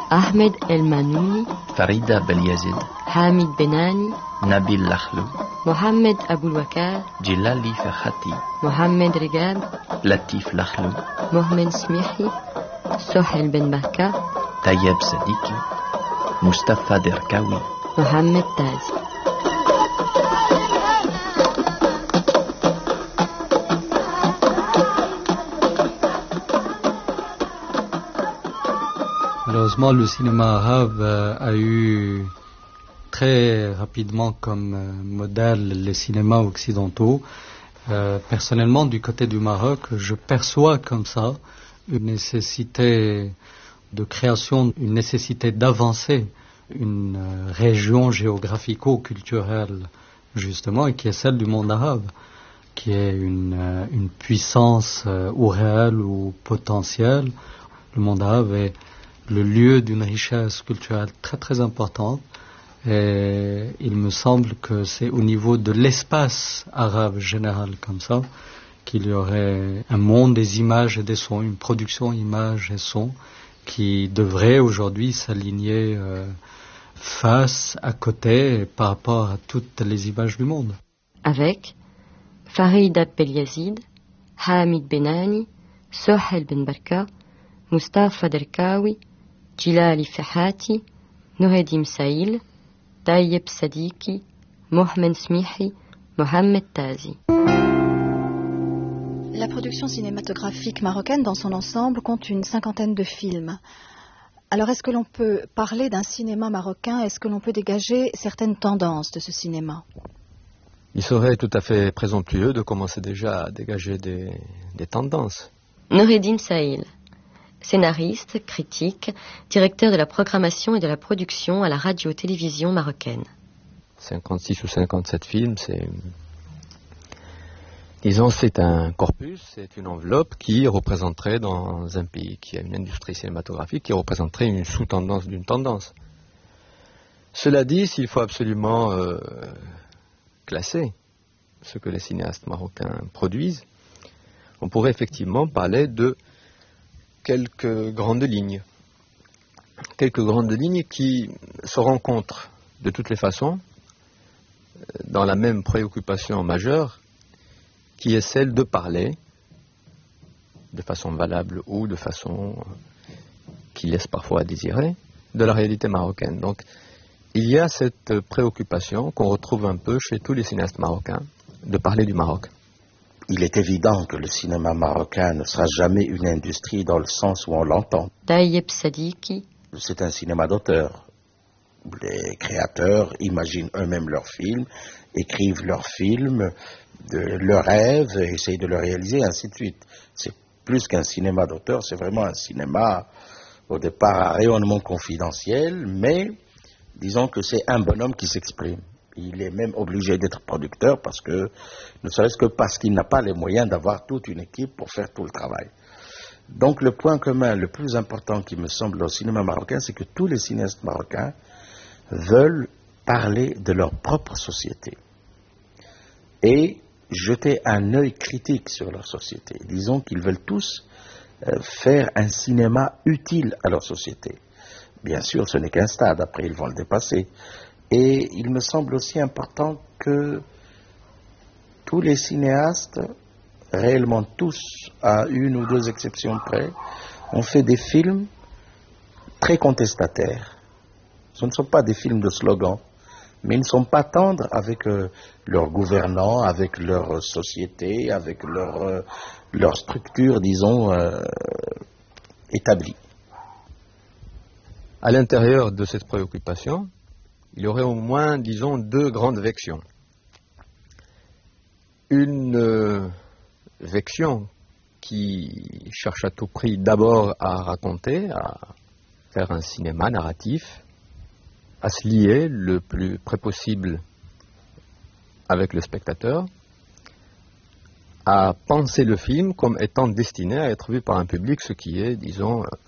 Ahmed El Manouni, Farida Belyazid, Hamid Benani, Nabil Lakhlou, Mohamed Aboulwakar, Djilali Ferhati, Mohamed Regab, Latif Lakhlou, Mohamed Smihi, Sohail Ben Barka, Tayeb Sadiki, Mustafa Derkawi, Mohamed Tazi. Malheureusement, le cinéma arabe a eu très rapidement comme modèle les cinémas occidentaux. Personnellement, du côté du Maroc, je perçois comme ça une nécessité de création, une nécessité d'avancer une région géographico-culturelle, justement, et qui est celle du monde arabe, qui est une puissance ou réelle ou potentielle. Le monde arabe est le lieu d'une richesse culturelle très très importante, et il me semble que c'est au niveau de l'espace arabe général comme ça qu'il y aurait un monde des images et des sons, une production images et sons qui devrait aujourd'hui s'aligner face, à côté, par rapport à toutes les images du monde. Avec Farida Belyazid, Hamid Benani, Sohail Ben Barka, Mustafa Derkawi, Djilali Ferhati, Noureddin Saïl, Tayeb Sadiki, Mohamed Smihi, Mohamed Tazi. La production cinématographique marocaine dans son ensemble compte une 50aine de films. Alors est-ce que l'on peut parler d'un cinéma marocain? Est-ce que l'on peut dégager certaines tendances de ce cinéma? Il serait tout à fait présomptueux de commencer déjà à dégager des tendances. Noureddin Saïl, scénariste, critique, directeur de la programmation et de la production à la radio-télévision marocaine. 56 ou 57 films, c'est un corpus, c'est une enveloppe qui représenterait dans un pays qui a une industrie cinématographique, qui représenterait une sous-tendance d'une tendance. Cela dit, s'il faut absolument classer ce que les cinéastes marocains produisent, on pourrait effectivement parler de quelques grandes lignes qui se rencontrent de toutes les façons dans la même préoccupation majeure, qui est celle de parler de façon valable ou de façon qui laisse parfois à désirer de la réalité marocaine. Donc il y a cette préoccupation qu'on retrouve un peu chez tous les cinéastes marocains de parler du Maroc. Il est évident que le cinéma marocain ne sera jamais une industrie dans le sens où on l'entend. Tayeb Sadiki. C'est un cinéma d'auteur. Les créateurs imaginent eux-mêmes leurs films, écrivent leurs films, leurs rêves, essayent de le réaliser, ainsi de suite. C'est plus qu'un cinéma d'auteur, c'est vraiment un cinéma, au départ, à rayonnement confidentiel, mais disons que c'est un bonhomme qui s'exprime. Il est même obligé d'être producteur parce que, ne serait-ce que parce qu'il n'a pas les moyens d'avoir toute une équipe pour faire tout le travail. Donc le point commun le plus important qui me semble au cinéma marocain, c'est que tous les cinéastes marocains veulent parler de leur propre société et jeter un œil critique sur leur société. Disons qu'ils veulent tous faire un cinéma utile à leur société. Bien sûr, ce n'est qu'un stade, après ils vont le dépasser. Et il me semble aussi important que tous les cinéastes, réellement tous, à une ou deux exceptions près, ont fait des films très contestataires. Ce ne sont pas des films de slogan, mais ils ne sont pas tendres avec leurs gouvernants, avec leur société, avec leur structure, disons, établie. À l'intérieur de cette préoccupation, il y aurait au moins, disons, deux grandes vections. Une vection qui cherche à tout prix d'abord à raconter, à faire un cinéma narratif, à se lier le plus près possible avec le spectateur, à penser le film comme étant destiné à être vu par un public, ce qui est, disons,